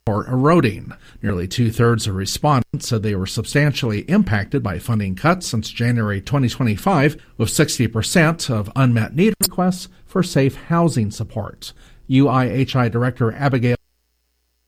are eroding. Nearly two-thirds of respondents said they were substantially impacted by funding cuts since January 2025, with 60% of unmet need requests for safe housing support. UIHI Director Abigail